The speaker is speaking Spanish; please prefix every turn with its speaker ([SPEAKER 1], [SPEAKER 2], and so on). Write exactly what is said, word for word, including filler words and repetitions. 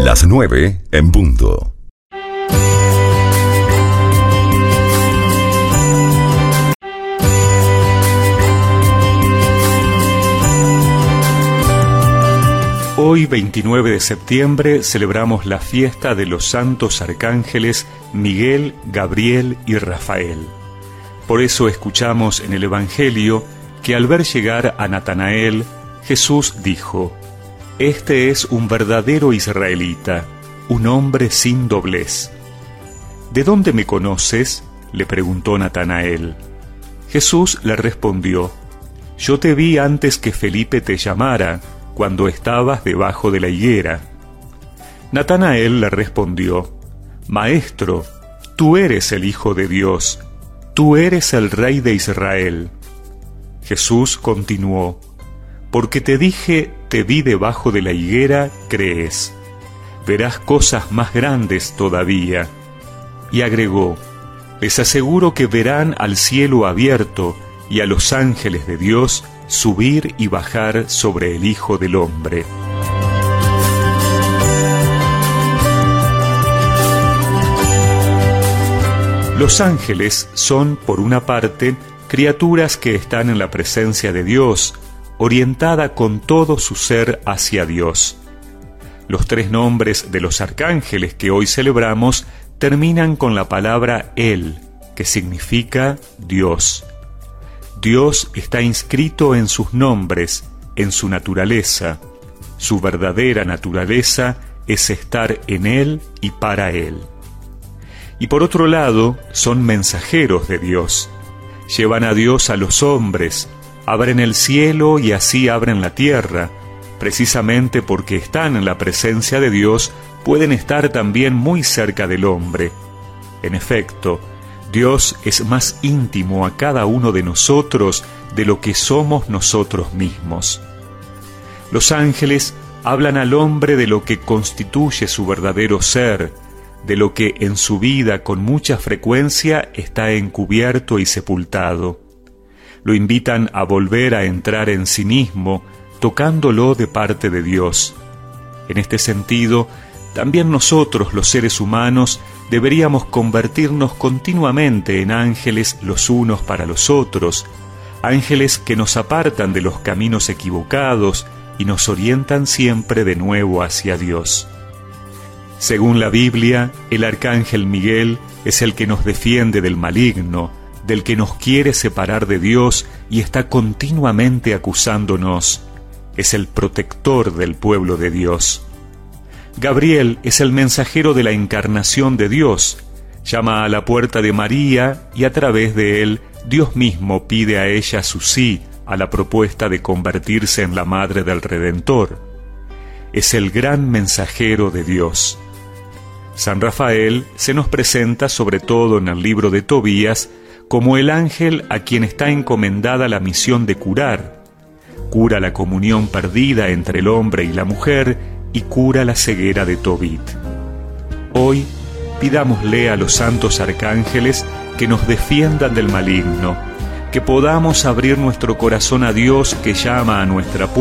[SPEAKER 1] Las nueve en punto.
[SPEAKER 2] Hoy, veintinueve de septiembre, celebramos la fiesta de los santos arcángeles Miguel, Gabriel y Rafael. Por eso escuchamos en el Evangelio que al ver llegar a Natanael, Jesús dijo: «Este es un verdadero israelita, un hombre sin doblez». «¿De dónde me conoces?», le preguntó Natanael. Jesús le respondió: «Yo te vi antes que Felipe te llamara, cuando estabas debajo de la higuera». Natanael le respondió: «Maestro, tú eres el Hijo de Dios, tú eres el Rey de Israel». Jesús continuó: «Porque te dije, te vi debajo de la higuera, crees. Verás cosas más grandes todavía». Y agregó: «Les aseguro que verán al cielo abierto y a los ángeles de Dios subir y bajar sobre el Hijo del Hombre». Los ángeles son, por una parte, criaturas que están en la presencia de Dios, orientada con todo su ser hacia Dios. Los tres nombres de los arcángeles que hoy celebramos terminan con la palabra El, que significa Dios. Dios está inscrito en sus nombres, en su naturaleza. Su verdadera naturaleza es estar en Él y para Él. Y por otro lado, son mensajeros de Dios. Llevan a Dios a los hombres, abren el cielo y así abren la tierra. Precisamente porque están en la presencia de Dios, pueden estar también muy cerca del hombre. En efecto, Dios es más íntimo a cada uno de nosotros de lo que somos nosotros mismos. Los ángeles hablan al hombre de lo que constituye su verdadero ser, de lo que en su vida con mucha frecuencia está encubierto y sepultado. Lo invitan a volver a entrar en sí mismo, tocándolo de parte de Dios. En este sentido, también nosotros, los seres humanos, deberíamos convertirnos continuamente en ángeles los unos para los otros, ángeles que nos apartan de los caminos equivocados y nos orientan siempre de nuevo hacia Dios. Según la Biblia, el arcángel Miguel es el que nos defiende del maligno, del que nos quiere separar de Dios y está continuamente acusándonos. Es el protector del pueblo de Dios. Gabriel es el mensajero de la encarnación de Dios. Llama a la puerta de María y a través de él, Dios mismo pide a ella su sí a la propuesta de convertirse en la madre del Redentor. Es el gran mensajero de Dios. San Rafael se nos presenta, sobre todo en el libro de Tobías, como el ángel a quien está encomendada la misión de curar. Cura la comunión perdida entre el hombre y la mujer y cura la ceguera de Tobit. Hoy, pidámosle a los santos arcángeles que nos defiendan del maligno, que podamos abrir nuestro corazón a Dios que llama a nuestra puerta,